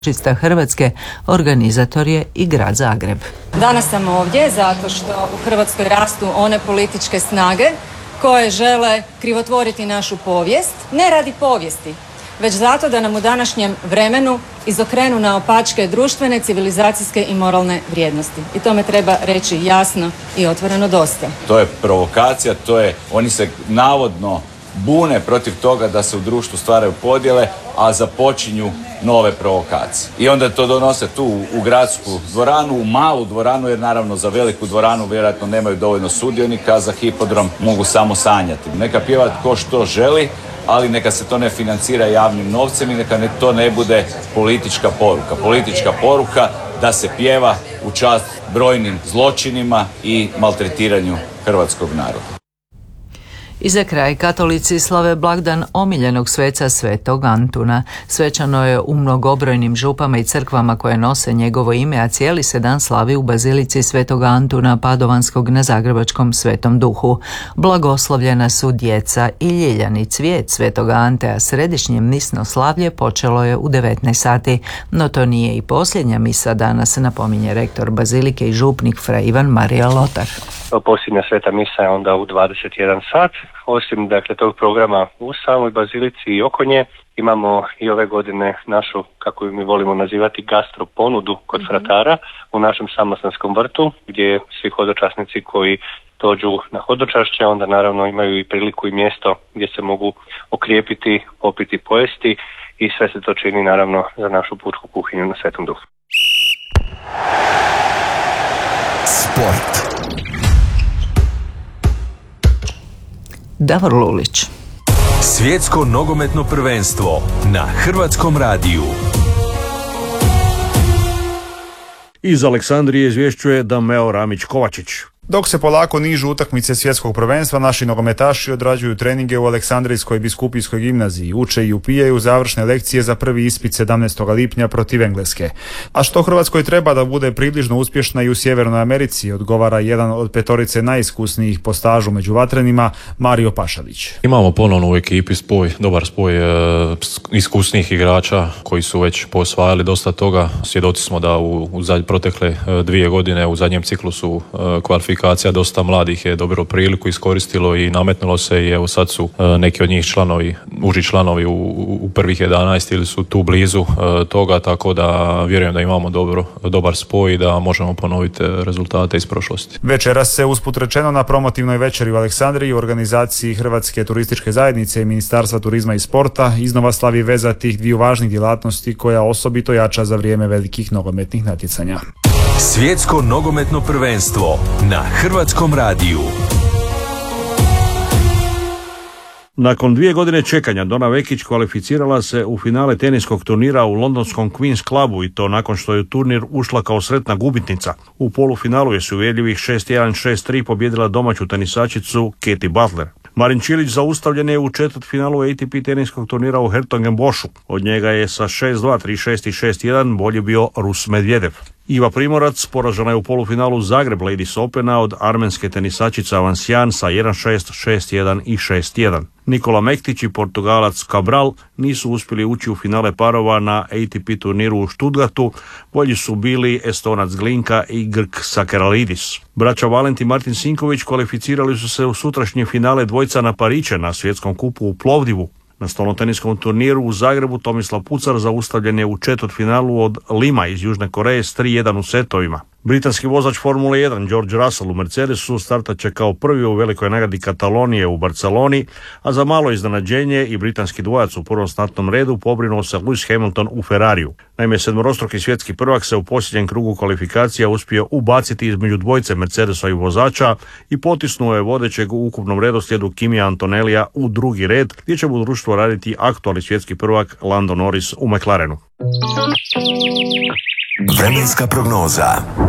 Čista Hrvatske, organizator je i grad Zagreb. Danas sam ovdje zato što u Hrvatskoj rastu one političke snage koje žele krivotvoriti našu povijest, ne radi povijesti, već zato da nam u današnjem vremenu izokrenu naopačke društvene, civilizacijske i moralne vrijednosti. I tome treba reći jasno i otvoreno dosta. To je provokacija, oni se navodno bune protiv toga da se u društvu stvaraju podjele, a započinju nove provokacije. I onda to donose tu u gradsku dvoranu, u malu dvoranu, jer naravno za veliku dvoranu vjerojatno nemaju dovoljno sudionika, a za hipodrom mogu samo sanjati. Neka pjeva tko što želi, ali neka se to ne financira javnim novcem i neka to ne bude politička poruka. Politička poruka da se pjeva u čast brojnim zločinima i maltretiranju hrvatskog naroda. I za kraj, katolici slave blagdan omiljenog sveca Svetog Antuna. Svečano je u mnogobrojnim župama i crkvama koje nose njegovo ime, a cijeli se dan slavi u bazilici Svetog Antuna Padovanskog na zagrebačkom Svetom Duhu. Blagoslovljena su djeca i ljiljani cvijet Svetog Ante, a središnje misno slavlje počelo je u 19 sati. No to nije i posljednja misa danas, napominje rektor bazilike i župnik fra Ivan Marija Lotar. Posljednja sveta misa je onda u 21 sat. Osim tog programa u samoj bazilici i oko nje, imamo i ove godine našu, kako mi volimo nazivati, gastro ponudu kod fratara u našem Samostanskom vrtu, gdje svi hodočasnici koji dođu na hodočašće onda naravno imaju i priliku i mjesto gdje se mogu okrijepiti, popiti, pojesti i sve se to čini naravno za našu pučku kuhinju na Svetom Duhu. Sport. Davor Lulić. Svjetsko nogometno prvenstvo na Hrvatskom radiju. Iz Aleksandrije izvješćuje Dameo Ramić-Kovačić. Dok se polako nižu utakmice svjetskog prvenstva, naši nogometaši odrađuju treninge u Aleksandrijskoj biskupijskoj gimnaziji, uče i upijaju završne lekcije za prvi ispit 17. lipnja protiv Engleske. A što Hrvatskoj treba da bude približno uspješna i u Sjevernoj Americi, odgovara jedan od petorice najiskusnijih po stažu među vatrenima, Mario Pašalić. Imamo ponovno u ekipi dobar spoj iskusnih igrača koji su već posvajali dosta toga. Svjedoci smo da u protekle 2 godine u zadnjem ciklusu kvalifikacija dosta mladih je dobilo priliku, iskoristilo i nametnulo se i evo sad su neki od njih uži članovi u prvih 11 ili su tu blizu toga, tako da vjerujem da imamo dobar spoj i da možemo ponoviti rezultate iz prošlosti. Večeras se usput rečeno na promotivnoj večeri u Aleksandriji u organizaciji Hrvatske turističke zajednice i Ministarstva turizma i sporta iznova slavi veza tih dviju važnih djelatnosti koja osobito jača za vrijeme velikih nogometnih natjecanja. Svjetsko nogometno prvenstvo na Hrvatskom radiju. Nakon 2 godine čekanja Dona Vekić kvalificirala se u finale teniskog turnira u londonskom Queen's Clubu i to nakon što je u turnir ušla kao sretna gubitnica. U polufinalu je s uvjerljivih 6-1, 6-3 pobjedila domaću tenisačicu Katie Butler. Marin Čilić zaustavljen je u četvrtfinalu ATP teniskog turnira u Hertogenboschu. Od njega je sa 6-2, 3-6 i 6-1 bolje bio Rus Medvedev. Iva Primorac poražena je u polufinalu Zagreb Ladies Opena od armenske tenisačice Avansjan sa 1-6, 6-1 i 6-1. Nikola Mektić i Portugalac Cabral nisu uspjeli ući u finale parova na ATP turniru u Stuttgartu. Bolji su bili Estonac Glinka i Grk Sakeralidis. Braća Valent i Martin Sinković kvalificirali su se u sutrašnje finale dvojca na Pariće na svjetskom kupu u Plovdivu. Na stolnoteniskom turniru u Zagrebu Tomislav Pucar zaustavljen je u četvrtfinalu od Lima iz Južne Koreje s 3-1 u setovima. Britanski vozač Formule 1 George Russell u Mercedesu startat će kao prvi u velikoj nagradi Katalonije u Barceloni, a za malo iznenađenje i britanski dvojac u prvom startnom redu pobrinuo se Lewis Hamilton u Ferrariju. Naime, sedmorostruki svjetski prvak se u posljednjem krugu kvalifikacija uspio ubaciti između dvojice Mercedesa i vozača i potisnuo je vodećeg u ukupnom redoslijedu Kimija Antonellija u drugi red, gdje će mu društvo raditi aktualni svjetski prvak Lando Norris u McLarenu. Vremenska prognoza.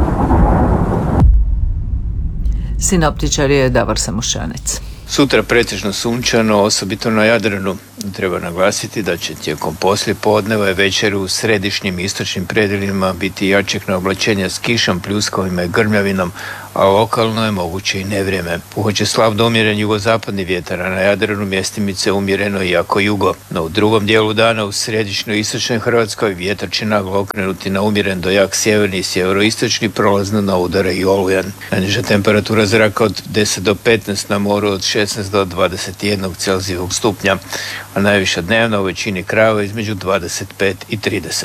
Sinoptičar je Davor Samušanec. Sutra pretežno sunčano, osobito na Jadranu. Treba naglasiti da će tijekom poslijepodneva i večeri u središnjim i istočnim predjelima biti jačeg naoblačenja s kišom, pljuskovima i grmljavinom, a lokalno je moguće i nevrijeme. Puhoće slab do umjeren jugozapadni vjetar, a na Jadranu mjestimice umjereno i jako jugo. No u drugom dijelu dana u središnjoj i istočnoj Hrvatskoj vjetar će naglo okrenuti na umjeren do jak sjeverni i sjeveroistočni, prolazno na udare i olujan. Najniža temperatura zraka od 10 do 15 na moru, od 16 do 21 Celzijevog stupnja, a najviša dnevna u većini krajeva između 25 i 30.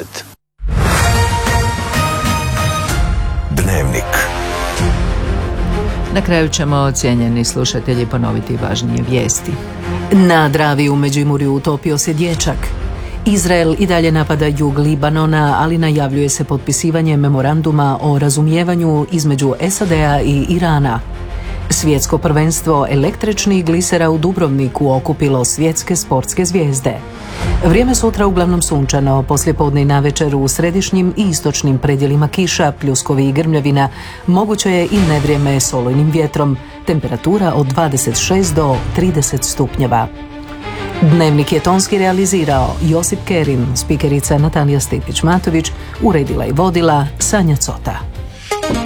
Dnevnik. Na kraju ćemo, cijenjeni slušatelji, ponoviti važnije vijesti. Na Dravi u Međimurju utopio se dječak. Izrael i dalje napada jug Libanona, ali najavljuje se potpisivanje memoranduma o razumijevanju između SAD-a i Irana. Svjetsko prvenstvo električnih glisera u Dubrovniku okupilo svjetske sportske zvijezde. Vrijeme sutra uglavnom sunčano, poslijepodne i navečer u središnjim i istočnim predjelima kiša, pljuskovi i grmljavina, moguće je i nevrijeme s olujnim vjetrom, temperatura od 26 do 30 stupnjeva. Dnevnik je tonski realizirao Josip Kerin, spikerica Natalija Stipić-Matović, uredila i vodila Sanja Cota.